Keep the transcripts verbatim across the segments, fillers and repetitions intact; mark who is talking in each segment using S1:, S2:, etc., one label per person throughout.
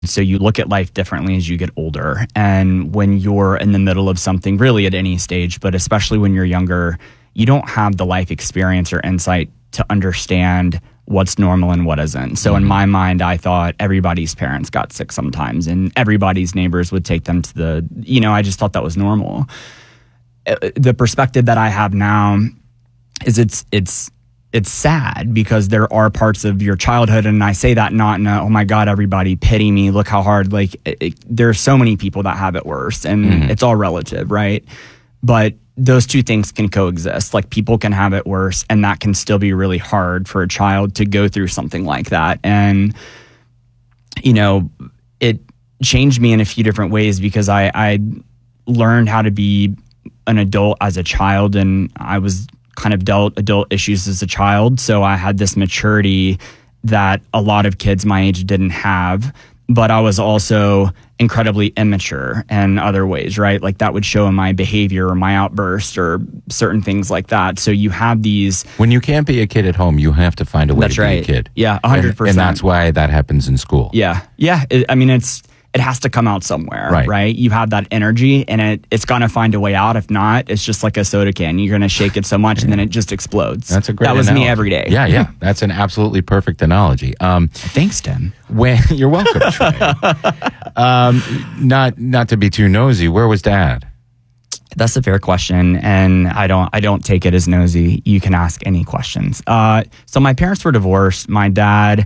S1: So you look at life differently as you get older. And when you're in the middle of something, really at any stage, but especially when you're younger, you don't have the life experience or insight to understand what's normal and what isn't. So mm-hmm. in my mind, I thought everybody's parents got sick sometimes and everybody's neighbors would take them to the, you know, I just thought that was normal. The perspective that I have now is it's, it's, it's sad because there are parts of your childhood, and I say that not in a, oh my God, everybody pity me, look how hard, like it, it, there's so many people that have it worse, and mm-hmm. it's all relative, right? But those two things can coexist. Like people can have it worse, and that can still be really hard for a child to go through something like that. And, you know, it changed me in a few different ways because I, I learned how to be an adult as a child, and I was kind of dealt adult issues as a child. So I had this maturity that a lot of kids my age didn't have, but I was also incredibly immature in other ways, right? Like that would show in my behavior or my outburst or certain things like that. So you have these...
S2: When you can't be a kid at home, you have to find a way
S1: that's
S2: to
S1: right.
S2: be a kid.
S1: Yeah, one hundred percent.
S2: And, and that's why that happens in school.
S1: Yeah. Yeah. It, I mean, it's... it has to come out somewhere, right? right? You have that energy and it, it's going to find a way out. If not, it's just like a soda can. You're going to shake it so much and then it just explodes.
S2: That's a great
S1: That was
S2: analogy.
S1: me every day.
S2: Yeah, yeah. That's an absolutely perfect analogy. Um,
S1: Thanks, Tim.
S2: When, you're welcome, Trey. um, not, not to be too nosy, where was Dad?
S1: That's a fair question, and I don't I don't take it as nosy. You can ask any questions. Uh, so my parents were divorced. My dad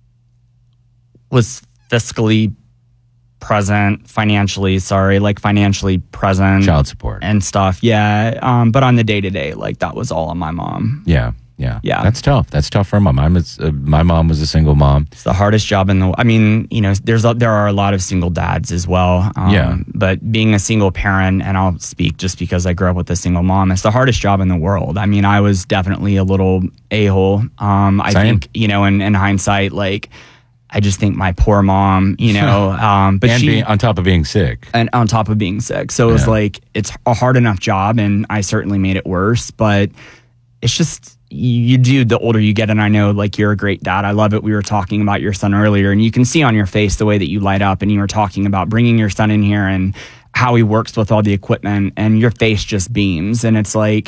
S1: was fiscally present, financially, sorry, like financially present.
S2: Child support.
S1: And stuff, yeah. Um, but on the day-to-day, like that was all on my mom.
S2: Yeah, yeah.
S1: Yeah.
S2: That's tough. That's tough for my mom. It's, uh, my mom was a single mom.
S1: It's the hardest job in the, I mean, you know, there's a, there are a lot of single dads as well. Um,
S2: Yeah.
S1: But being a single parent, and I'll speak just because I grew up with a single mom, it's the hardest job in the world. I mean, I was definitely a little a-hole. Um, I
S2: Same.
S1: think, you know, in, in hindsight, like, I just think my poor mom, you know, um, but
S2: and
S1: she,
S2: being, on top of being sick.
S1: and on top of being sick. So it was
S2: Yeah.
S1: like, it's a hard enough job, and I certainly made it worse, but it's just, you do the older you get. And I know, like, you're a great dad. I love it. We were talking about your son earlier, and you can see on your face the way that you light up, and you were talking about bringing your son in here and how he works with all the equipment, and your face just beams. And it's like,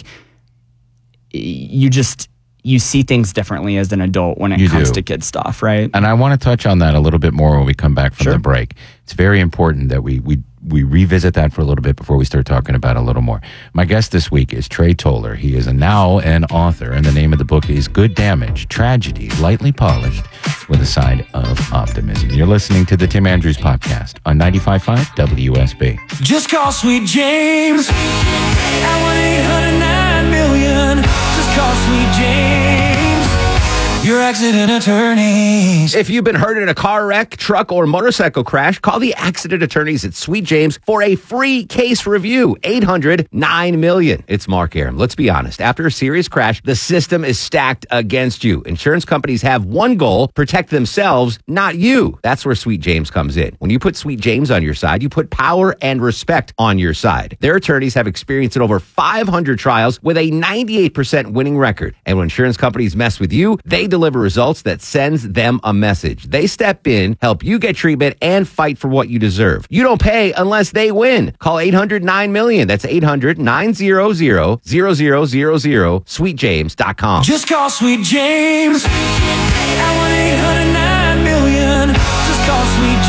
S1: you just, you see things differently as an adult when it
S2: You
S1: comes
S2: do.
S1: to kid stuff, right?
S2: And I want to touch on that a little bit more when we come back from
S1: Sure.
S2: the break. It's very important that we, we we revisit that for a little bit before we start talking about it a little more. My guest this week is Trey Toller. He is a now an author, and the name of the book is Good Damage, Tragedy, Lightly Polished with a Side of Optimism. You're listening to the Tim Andrews Podcast on ninety-five point five W S B.
S3: Just call Sweet James at one eight hundred nine million. Just call Sweet James, your accident attorneys.
S4: If you've been hurt in a car wreck, truck, or motorcycle crash, call the accident attorneys at Sweet James for a free case review. eight hundred nine million. It's Mark Aram. Let's be honest. After a serious crash, the system is stacked against you. Insurance companies have one goal: protect themselves, not you. That's where Sweet James comes in. When you put Sweet James on your side, you put power and respect on your side. Their attorneys have experience in over five hundred trials with a ninety-eight percent winning record. And when insurance companies mess with you, they deliver results that sends them a message. They step in, help you get treatment, and fight for what you deserve. You don't pay unless they win. Call eight hundred nine million. That's eight hundred nine hundred zero zero zero zero, sweet james dot com.
S3: Just call Sweet James at one eight hundred nine million. Just call Sweet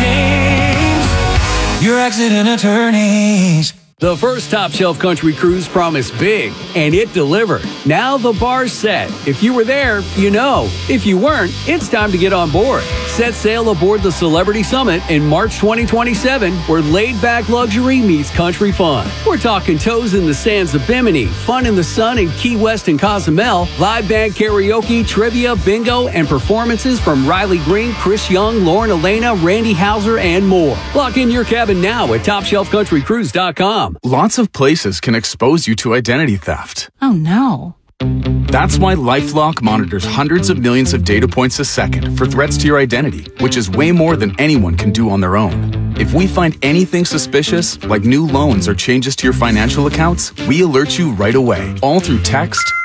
S3: James, your accident attorneys.
S5: The first Top Shelf Country Cruise promised big, and it delivered. Now the bar's set. If you were there, you know. If you weren't, it's time to get on board. Set sail aboard the Celebrity Summit in March twenty twenty-seven, where laid-back luxury meets country fun. We're talking toes in the sands of Bimini, fun in the sun in Key West and Cozumel, live band karaoke, trivia, bingo, and performances from Riley Green, Chris Young, Lauren Elena, Randy Hauser, and more. Lock in your cabin now at top shelf country cruise dot com.
S6: Lots of places can expose you to identity theft.
S7: Oh no.
S6: That's why LifeLock monitors hundreds of millions of data points a second for threats to your identity, which is way more than anyone can do on their own. If we find anything suspicious, like new loans or changes to your financial accounts, we alert you right away, all through text,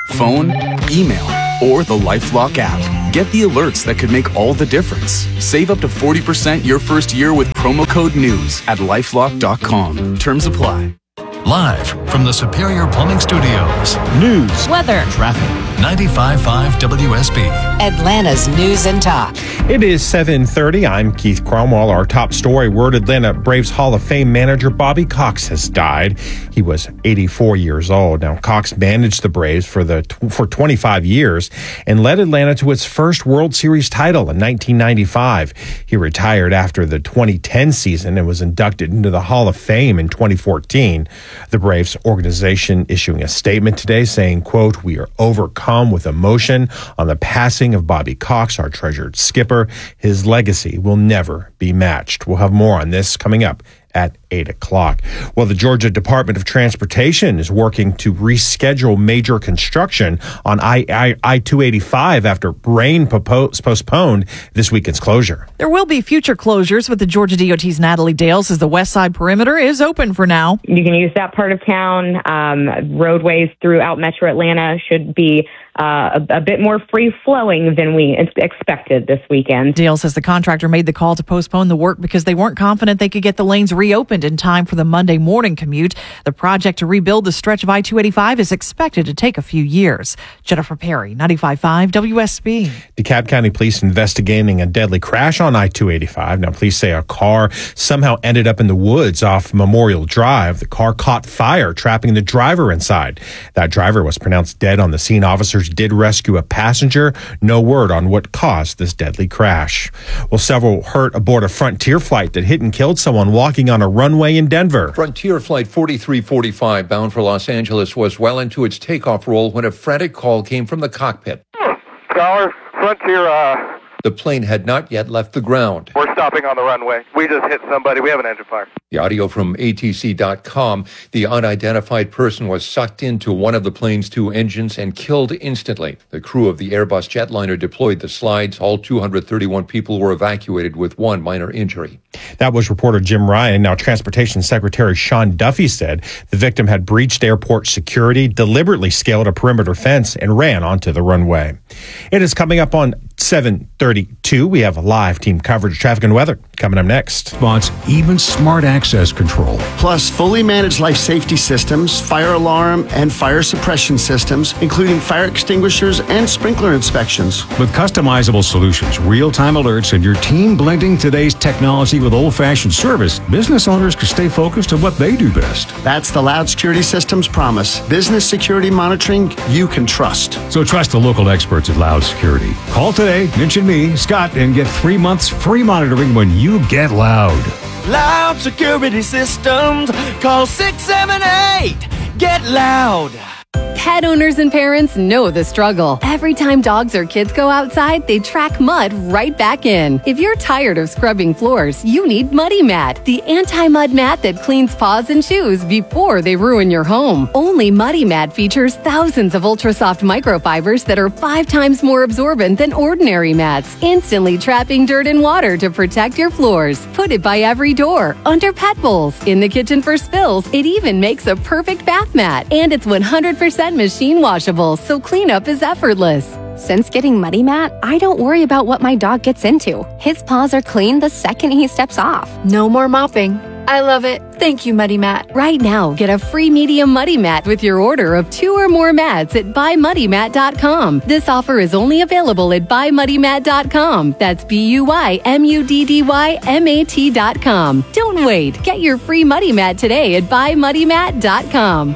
S6: phone, email, or the LifeLock app. Get the alerts that could make all the difference. Save up to forty percent your first year with promo code NEWS at lifelock dot com. Terms apply.
S7: Live from the Superior Plumbing Studios.
S8: News,
S9: weather,
S7: traffic. ninety-five point five W S B.
S9: Atlanta's News and Talk.
S8: It is seven thirty. I'm Keith Cromwell. Our top story, word Atlanta Braves Hall of Fame manager Bobby Cox has died. He was eighty-four years old. Now, Cox managed the Braves for the for twenty-five years and led Atlanta to its first World Series title in nineteen ninety-five. He retired after the twenty ten season and was inducted into the Hall of Fame in twenty fourteen. The Braves organization issuing a statement today saying, quote, "We are overcome with emotion on the passing of Bobby Cox, our treasured skipper. His legacy will never be matched." We'll have more on this coming up at eight o'clock. Well, the Georgia Department of Transportation is working to reschedule major construction on I two eighty-five after rain postponed this weekend's closure.
S10: There will be future closures, but the Georgia D O T's Natalie Dale says the west side perimeter is open for now.
S11: You can use that part of town. Um, roadways throughout Metro Atlanta should be Uh, a, a bit more free-flowing than we expected this weekend.
S10: Dale says the contractor made the call to postpone the work because they weren't confident they could get the lanes reopened in time for the Monday morning commute. The project to rebuild the stretch of I two eighty-five is expected to take a few years. Jennifer Perry, ninety-five point five W S B.
S8: DeKalb County Police investigating a deadly crash on I two eighty-five. Now, police say a car somehow ended up in the woods off Memorial Drive. The car caught fire, trapping the driver inside. That driver was pronounced dead on the scene. Officers did rescue a passenger. No word on what caused this deadly crash. Well, several hurt aboard a Frontier flight that hit and killed someone walking on a runway in Denver.
S12: Frontier Flight forty-three forty-five, bound for Los Angeles, was well into its takeoff roll when a frantic call came from the cockpit.
S13: Tower, Frontier, uh...
S12: The plane had not yet left the ground.
S13: We're stopping on the runway. We just hit somebody. We have an engine fire.
S12: The audio from A T C dot com. The unidentified person was sucked into one of the plane's two engines and killed instantly. The crew of the Airbus jetliner deployed the slides. All two hundred thirty-one people were evacuated with one minor injury.
S8: That was reporter Jim Ryan. Now, Transportation Secretary Sean Duffy said the victim had breached airport security, deliberately scaled a perimeter fence, and ran onto the runway. It is coming up on seven thirty-two. We have a live team coverage, traffic and weather coming up next.
S14: Spots even smart access control.
S15: Plus, fully managed life safety systems, fire alarm and fire suppression systems, including fire extinguishers and sprinkler inspections.
S14: With customizable solutions, real-time alerts, and your team blending today's technology with old-fashioned service, business owners can stay focused on what they do best.
S15: That's the Loud Security Systems promise. Business security monitoring you can trust.
S14: So trust the local experts at Loud Security. Call today, mention me, Scott, and get three months free monitoring when you get Loud.
S3: Loud Security Systems. Call six seven eight. Get Loud.
S16: Pet owners and parents know the struggle. Every time dogs or kids go outside, they track mud right back in. If you're tired of scrubbing floors, you need Muddy Mat, the anti-mud mat that cleans paws and shoes before they ruin your home. Only Muddy Mat features thousands of ultra-soft microfibers that are five times more absorbent than ordinary mats, instantly trapping dirt and water to protect your floors. Put it by every door, under pet bowls, in the kitchen for spills. It even makes a perfect bath mat, and it's one hundred percent machine washable, so cleanup is effortless.
S17: Since getting Muddy Mat, I don't worry about what my dog gets into. His paws are clean the second he steps off.
S18: No more mopping. I love it. Thank you, Muddy Mat.
S16: Right now, get a free medium Muddy Mat with your order of two or more mats at buy muddy mat dot com. This offer is only available at buy muddy mat dot com. That's B U Y M U D D Y M A T dot com. Don't wait. Get your free Muddy Mat today at buy muddy mat dot com.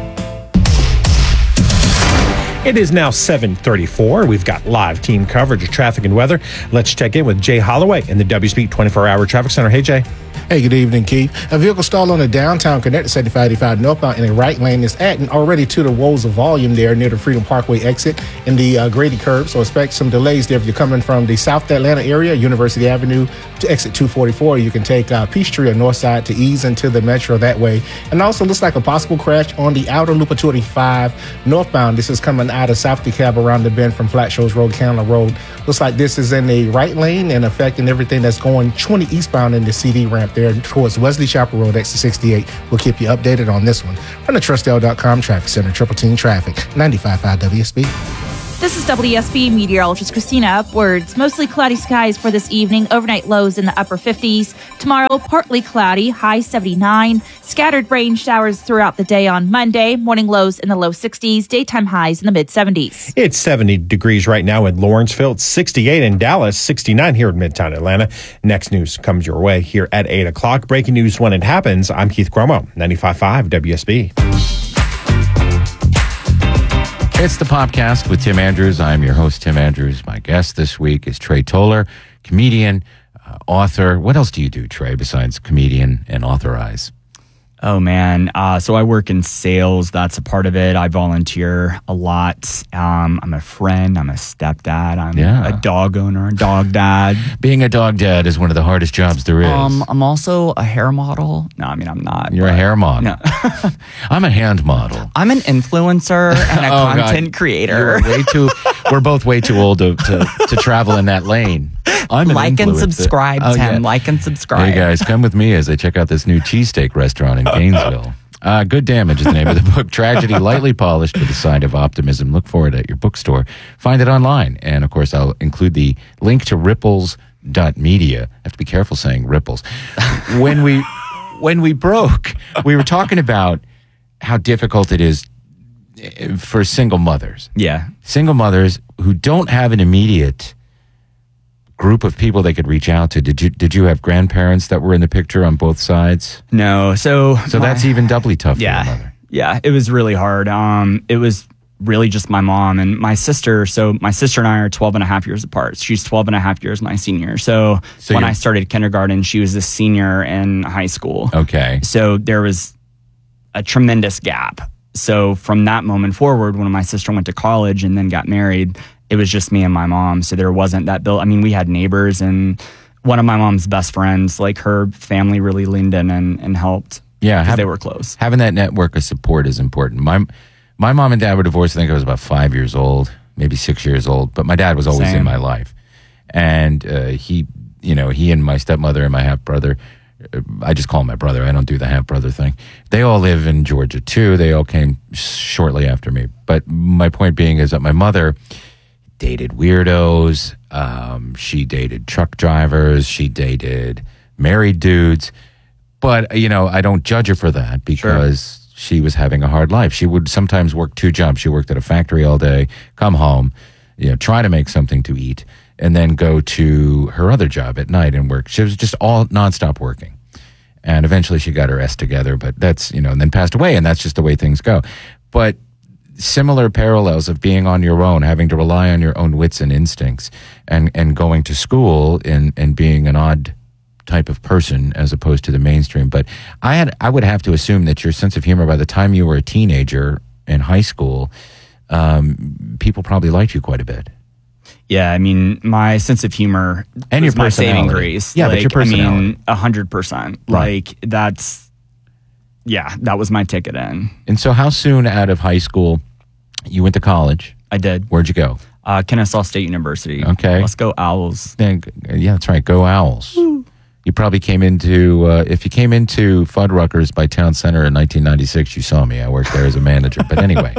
S8: It is now seven thirty-four. We've got live team coverage of traffic and weather. Let's check in with Jay Holloway in the W S B twenty-four hour Traffic Center. Hey, Jay.
S19: Hey, good evening, Keith. A vehicle stalled on the downtown connected seventy-five eighty-five northbound in a right lane is adding already to the woes of volume there near the Freedom Parkway exit in the uh, Grady curve. So expect some delays there if you're coming from the South Atlanta area, University Avenue to exit two forty-four. You can take uh, Peachtree or North Side to ease into the metro that way. And also looks like a possible crash on the outer loop of two eighty-five northbound. This is coming out of South DeKalb around the bend from Flat Shoals Road, Candler Road. Looks like this is in the right lane and affecting everything that's going twenty eastbound in the C D ramp there. there towards Wesley Chapel Road, exit sixty-eight. We'll keep you updated on this one. From the Trustdale dot com Traffic Center, Triple Team Traffic, ninety-five point five W S B.
S20: This is W S B meteorologist Christina Upwards. Mostly cloudy skies for this evening. Overnight lows in the upper fifties. Tomorrow, partly cloudy, high seventy-nine. Scattered rain showers throughout the day on Monday. Morning lows in the low sixties. Daytime highs in the mid seventies.
S8: It's seventy degrees right now in Lawrenceville. It's sixty-eight in Dallas, sixty-nine here in Midtown Atlanta. Next news comes your way here at eight o'clock. Breaking news when it happens. I'm Keith Cromwell, ninety-five point five W S B.
S2: It's the Popcast with Tim Andrews. I'm your host, Tim Andrews. My guest this week is Trey Toller, comedian, uh, author. What else do you do, Trey, besides comedian and authorize?
S1: Oh, man. Uh, so I work in sales. That's a part of it. I volunteer a lot. Um, I'm a friend. I'm a stepdad. I'm
S2: Yeah.
S1: a dog owner, a dog dad.
S2: Being a dog dad is one of the hardest jobs there is.
S1: Um, I'm also a hair model. No, I mean, I'm not.
S2: You're a
S1: but-
S2: hair model.
S1: No.
S2: I'm a hand model.
S1: I'm an influencer and a
S2: Oh, God.
S1: content creator.
S2: You're way too, we're both way too old to, to, to travel in that lane. I'm an
S1: Like and
S2: influencer.
S1: subscribe,
S2: Oh,
S1: Tim.
S2: yeah.
S1: Like and subscribe.
S2: Hey, guys, come with me as I check out this new cheesesteak restaurant in Gainesville. Uh, Good Damage is the name of the book. Tragedy, lightly polished with a side of optimism. Look for it at your bookstore. Find it online. And, of course, I'll include the link to ripples dot media. I have to be careful saying ripples. When we, when we broke, we were talking about how difficult it is for single mothers.
S1: Yeah.
S2: Single mothers who don't have an immediate group of people they could reach out to. Did you did you have grandparents that were in the picture on both sides?
S1: No. So
S2: So
S1: my-
S2: that's even doubly tough
S1: yeah,
S2: for your mother.
S1: Yeah, it was really hard. Um, it was really just my mom and my sister. So my sister and I are twelve and a half years apart. She's twelve and a half years my senior. So,
S2: So
S1: when
S2: you're-
S1: I started kindergarten, she was a senior in high school.
S2: Okay.
S1: So there was a tremendous gap. So from that moment forward, when my sister went to college and then got married, it was just me and my mom. So there wasn't that build. I mean, we had neighbors, and one of my mom's best friends, like her family really leaned in and, and helped.
S2: Yeah,
S1: because
S2: have-
S1: they were close.
S2: Having that network of support is important. My my mom and dad were divorced. I think I was about five years old, maybe six years old. But my dad was always
S1: Same.
S2: in my life, and uh, he, you know, he and my stepmother and my half brother. I just call him my brother. I don't do the half brother thing. They all live in Georgia too. They all came shortly after me. But my point being is that my mother dated weirdos. Um, she dated truck drivers. She dated married dudes. But, you know, I don't judge her for that because she was having a hard life. She would sometimes work two jobs. She worked at a factory all day, come home, you know, try to make something to eat, and then go to her other job at night and work. She was just all nonstop working. And eventually she got her S together, but that's, you know, and then passed away, and that's just the way things go. But similar parallels of being on your own, having to rely on your own wits and instincts, and, and going to school and, and being an odd type of person as opposed to the mainstream. But I had I would have to assume that your sense of humor by the time you were a teenager in high school, um, people probably liked you quite a bit.
S1: Yeah, I mean, my sense of humor
S2: And
S1: was
S2: your
S1: my saving
S2: personality.
S1: grace.
S2: Yeah, but
S1: like,
S2: your personality.
S1: I mean, a hundred percent.
S2: Right.
S1: Like that's, yeah, that was my ticket in.
S2: And so how soon out of high school you went to college?
S1: I did.
S2: Where'd you go?
S1: Uh, Kennesaw State University.
S2: Okay.
S1: Let's go Owls.
S2: Yeah, yeah, that's right. Go Owls. You probably came into, uh, if you came into Fuddruckers by Town Center in nineteen ninety-six, you saw me. I worked there as a manager. But anyway,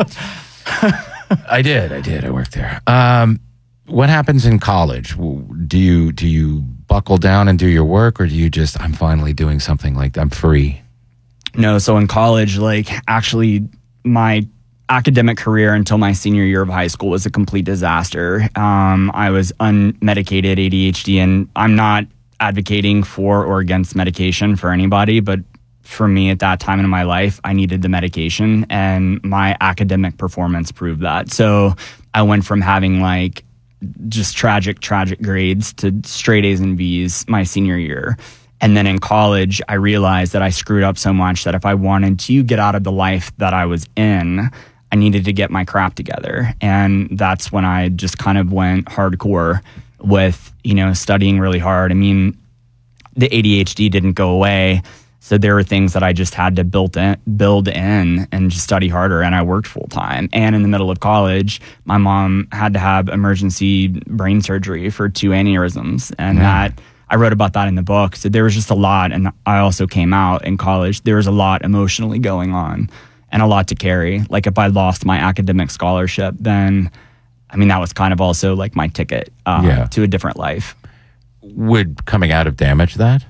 S2: I did. I did. I worked there. Um, what happens in college? Do you do you buckle down and do your work, or do you just, I'm finally doing something like I'm free?
S1: No, so in college, like actually my academic career until my senior year of high school was a complete disaster. Um, I was unmedicated A D H D, and I'm not advocating for or against medication for anybody, but for me at that time in my life, I needed the medication, and my academic performance proved that. So I went from having like just tragic, tragic grades to straight A's and B's my senior year. And then in college, I realized that I screwed up so much that if I wanted to get out of the life that I was in, I needed to get my crap together. And that's when I just kind of went hardcore with, you know, studying really hard. I mean, the A D H D didn't go away. So there were things that I just had to build in, build in and just study harder. And I worked full time. And in the middle of college, my mom had to have emergency brain surgery for two aneurysms. And
S2: Yeah.
S1: that I wrote about that in the book. So there was just a lot. And I also came out in college. There was a lot emotionally going on and a lot to carry. Like if I lost my academic scholarship, then, I mean, that was kind of also like my ticket uh,
S2: Yeah.
S1: to a different life.
S2: Would coming out have damaged that?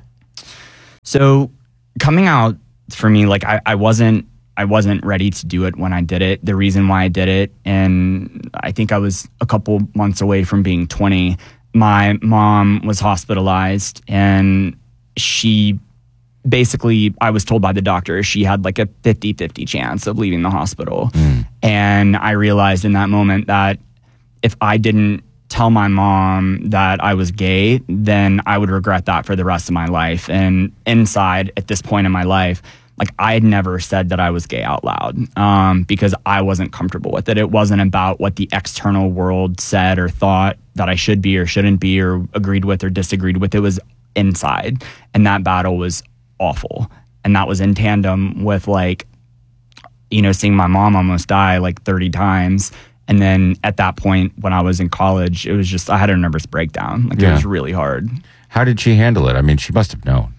S1: So coming out for me, like I, I wasn't, I wasn't ready to do it when I did it. The reason why I did it, and I think I was a couple months away from being twenty, my mom was hospitalized and she basically, I was told by the doctor, she had like a fifty-fifty chance of leaving the hospital.
S2: Mm.
S1: And I realized in that moment that if I didn't tell my mom that I was gay, then I would regret that for the rest of my life. And inside, at this point in my life, like I had never said that I was gay out loud um, because I wasn't comfortable with it. It wasn't about what the external world said or thought that I should be or shouldn't be or agreed with or disagreed with. It was inside. And that battle was awful. And that was in tandem with like, you know, seeing my mom almost die like thirty times. And then at that point when I was in college, it was just, I had a nervous breakdown. Like
S2: Yeah.
S1: it was really hard.
S2: How did she handle it? I mean, she must have known.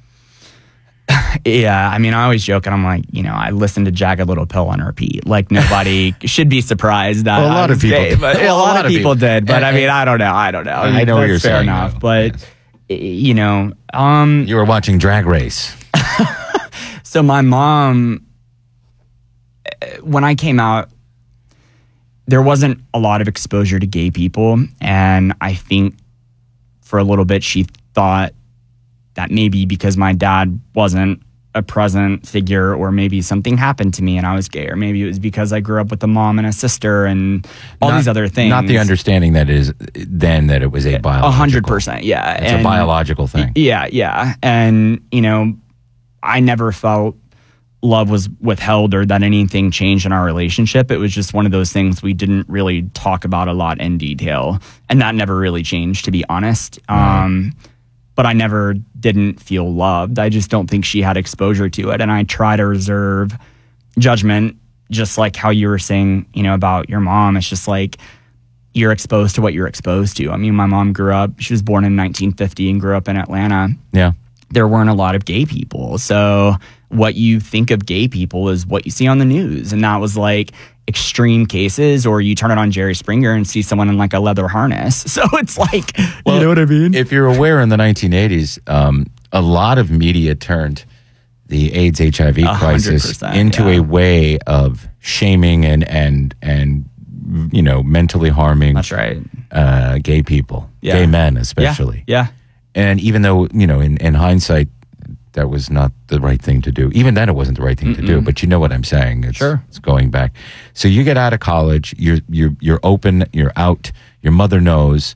S1: Yeah, I mean, I always joke, and I'm like, you know, I listened to Jagged Little Pill on repeat. Like nobody should be surprised that
S2: Well, a lot
S1: I
S2: of
S1: was
S2: people
S1: gay,
S2: did.
S1: but
S2: Well,
S1: a lot, of people, did. But
S2: And-
S1: I mean,
S2: and-
S1: I don't know. I don't know. I, mean,
S2: I know what
S1: that's
S2: you're
S1: fair
S2: saying,
S1: enough.
S2: though.
S1: But you know, um,
S2: you were watching Drag Race.
S1: So my mom, when I came out, there wasn't a lot of exposure to gay people, and I think for a little bit she thought that maybe because my dad wasn't a present figure, or maybe something happened to me and I was gay, or maybe it was because I grew up with a mom and a sister and all
S2: Not-
S1: these other things.
S2: Not the understanding that is then that it was a biological.
S1: A hundred percent, yeah.
S2: It's a
S1: And-
S2: biological thing.
S1: Yeah, yeah. And, you know, I never felt love was withheld or that anything changed in our relationship. It was just one of those things we didn't really talk about a lot in detail. And that never really changed, to be honest. Um, but I never didn't feel loved. I just don't think she had exposure to it. And I try to reserve judgment, just like how you were saying, you know, about your mom. It's just like you're exposed to what you're exposed to. I mean, my mom grew up, she was born in nineteen fifty and grew up in Atlanta.
S2: Yeah.
S1: There weren't a lot of gay people. So what you think of gay people is what you see on the news. And that was like extreme cases, or you turn it on Jerry Springer and see someone in like a leather harness. So it's like,
S2: Well,
S1: you know what I mean?
S2: If you're aware, in the nineteen eighties, um, a lot of media turned the AIDS H I V
S1: A hundred
S2: crisis
S1: percent,
S2: into
S1: yeah.
S2: a way of shaming and and and you know mentally harming.
S1: That's right.
S2: Uh, gay people,
S1: Yeah.
S2: gay men especially.
S1: Yeah.
S2: And even though you know, in, in hindsight, that was not the right thing to do. Even then, it wasn't the right thing to do.
S1: Mm-mm.
S2: But you know what I'm saying? It's,
S1: Sure.
S2: It's going back. So you get out of college. You're you're you're open. You're out. Your mother knows.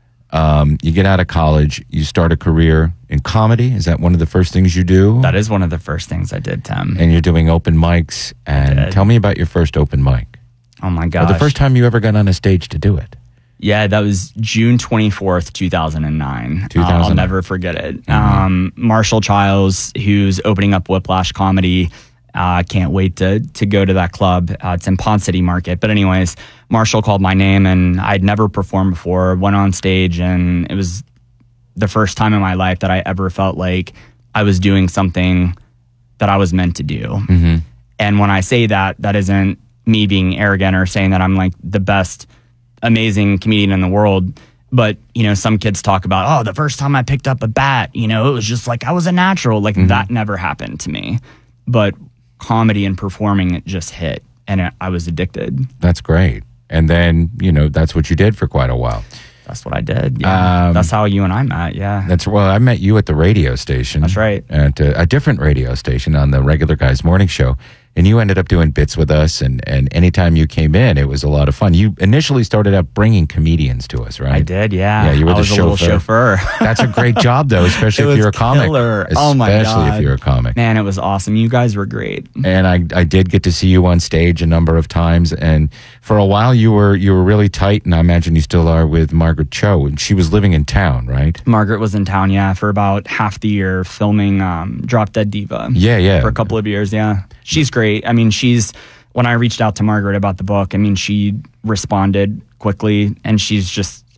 S2: Um, you get out of college. You start a career in comedy. Is that one of the first things you do?
S1: That is one of the first things I did, Tim.
S2: And you're doing open mics. And
S1: did.
S2: tell me about your first open mic.
S1: Oh my
S2: Or
S1: gosh.
S2: the first time you ever got on a stage to do it.
S1: Yeah, that was June twenty-fourth, two thousand nine.
S2: two thousand nine.
S1: Uh, I'll never forget it. Um, Marshall Childs, who's opening up Whiplash Comedy, uh, can't wait to to go to that club. Uh, it's in Pond City Market. But anyways, Marshall called my name, and I'd never performed before, went on stage, and it was the first time in my life that I ever felt like I was doing something that I was meant to do.
S2: Mm-hmm.
S1: And when I say that, that isn't me being arrogant or saying that I'm like the best amazing comedian in the world. But, you know, some kids talk about, oh, the first time I picked up a bat, you know, it was just like I was a natural. Like
S2: Mm-hmm.
S1: that never happened to me. But comedy and performing, it just hit. And it, I was addicted.
S2: That's great. And then, you know, that's what you did for quite a while.
S1: That's what I did. Yeah.
S2: Um,
S1: That's how you and I met. Yeah.
S2: That's well, I met you at the radio station.
S1: That's right.
S2: At a, a different radio station on the Regular Guys Morning Show. And you ended up doing bits with us. And, and anytime you came in, it was a lot of fun. You initially started out bringing comedians to us, right?
S1: I did, yeah.
S2: Yeah, you were
S1: I
S2: the
S1: was a little chauffeur.
S2: That's a great job, though, especially
S1: It
S2: if
S1: was
S2: you're a comic.
S1: killer.
S2: Especially
S1: Oh my God.
S2: if you're a comic.
S1: Man, it was awesome. You guys were great.
S2: And I, I did get to see you on stage a number of times. And for a while, you were you were really tight. And I imagine you still are with Margaret Cho. And she was living in town, right?
S1: Margaret was in town, yeah, for about half the year filming um, Drop Dead Diva.
S2: Yeah, yeah.
S1: For a couple of years, yeah. She's great. I mean, she's, when I reached out to Margaret about the book, I mean, she responded quickly, and she's just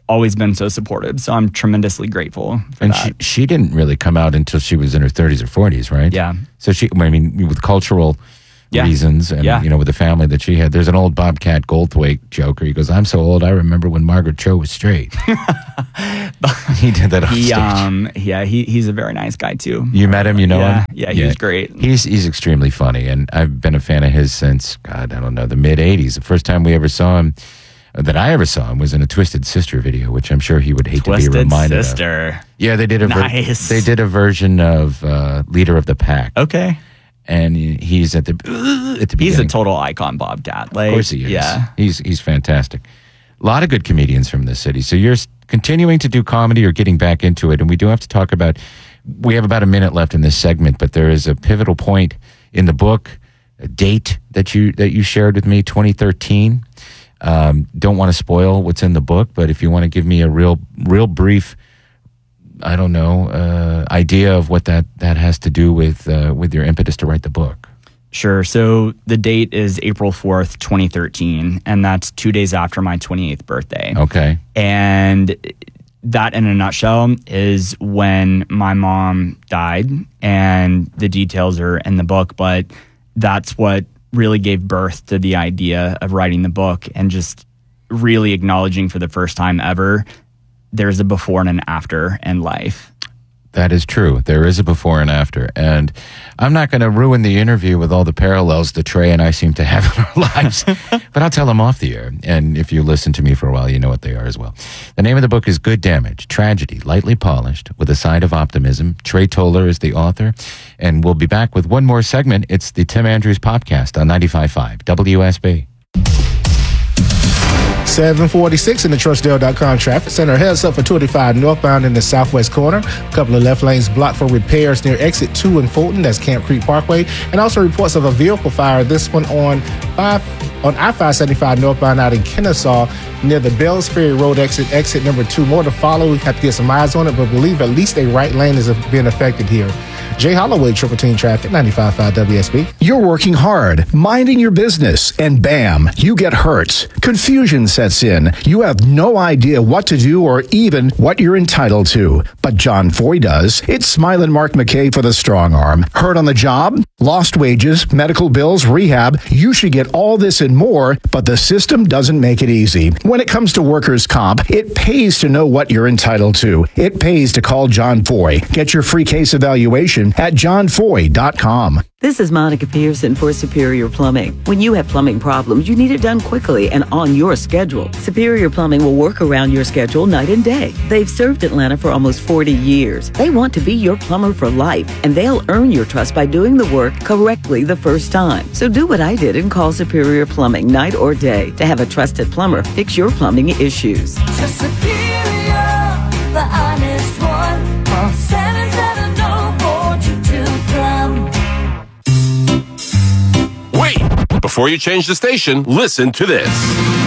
S1: always been so supportive. So I'm tremendously grateful for
S2: And
S1: that.
S2: she, she didn't really come out until she was in her thirties or forties, right?
S1: Yeah.
S2: So she, I mean, with cultural
S1: Yeah.
S2: reasons and,
S1: Yeah.
S2: you know, with the family that she had. There's an old Bobcat Goldthwait joke where he goes, I'm so old, I remember when Margaret Cho was straight. He did that on
S1: He,
S2: stage.
S1: um, yeah, he, he's a very nice guy too.
S2: You met him, you know
S1: yeah,
S2: him?
S1: Yeah, he was great.
S2: He's he's extremely funny, and I've been a fan of his since, God, I don't know, the mid-eighties. The first time we ever saw him, uh, that I ever saw him, was in a Twisted Sister video, which I'm sure he would hate to
S1: Twisted
S2: be reminded
S1: Sister.
S2: of. Yeah, they did a ver-
S1: Nice.
S2: they did a version of uh, Leader of the Pack.
S1: Okay.
S2: And he's at the at the
S1: He's
S2: beginning.
S1: a total icon, Bobcat. Like,
S2: Of course he is.
S1: Yeah.
S2: He's he's fantastic. A lot of good comedians from this city. So you're s- continuing to do comedy or getting back into it. And we do have to talk about, we have about a minute left in this segment, but there is a pivotal point in the book, a date that you that you shared with me, twenty thirteen. Um, don't want to spoil what's in the book, but if you want to give me a real real brief, I don't know, uh, idea of what that, that has to do with uh, with your impetus to write the book.
S1: Sure. So the date is April fourth, twenty thirteen, and that's two days after my twenty-eighth birthday.
S2: Okay.
S1: And that, in a nutshell, is when my mom died, and the details are in the book, but that's what really gave birth to the idea of writing the book and just really acknowledging for the first time ever there's a before and an after in life.
S2: That is true. There is a before and after. And I'm not going to ruin the interview with all the parallels that Trey and I seem to have in our lives, but I'll tell them off the air. And if you listen to me for a while, you know what they are as well. The name of the book is Good Damage, Tragedy, Lightly Polished, with a Side of Optimism. Trey Toller is the author. And we'll be back with one more segment. It's the Tim Andrews Podcast on ninety-five point five W S B.
S19: seven forty-six in the Trussdale dot com traffic center. Heads up for twenty-five northbound in the southwest corner. A couple of left lanes blocked for repairs near exit two in Fulton. That's Camp Creek Parkway. And also reports of a vehicle fire. This one on five on I five seventy-five northbound out in Kennesaw near the Bells Ferry Road exit, exit number two. More to follow. We have to get some eyes on it, but believe at least a right lane is being affected here. Jay Holloway, Triple Team Traffic, ninety-five point five W S B.
S21: You're working hard, minding your business, and bam, you get hurt. Confusion sets in. You have no idea what to do or even what you're entitled to. But John Foy does. It's Smilin' Mark McKay for the strong arm. Hurt on the job? Lost wages, medical bills, rehab. You should get all this and more, but the system doesn't make it easy. When it comes to workers' comp, it pays to know what you're entitled to. It pays to call John Foy. Get your free case evaluation at john foy dot com.
S22: This is Monica Pearson for Superior Plumbing. When you have plumbing problems, you need it done quickly and on your schedule. Superior Plumbing will work around your schedule night and day. They've served Atlanta for almost forty years. They want to be your plumber for life, and they'll earn your trust by doing the work correctly the first time. So do what I did and call Superior Plumbing night or day to have a trusted plumber fix your plumbing issues.
S3: To Superior, the honest one. Call seven seven zero, four two two, plum.
S23: Wait! Before you change the station, listen to this.